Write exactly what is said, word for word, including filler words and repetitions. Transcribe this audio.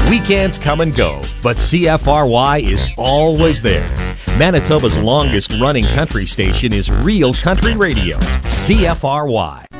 Weekends come and go, but C F R Y is always there. Manitoba's longest running country station is Real Country Radio, C F R Y.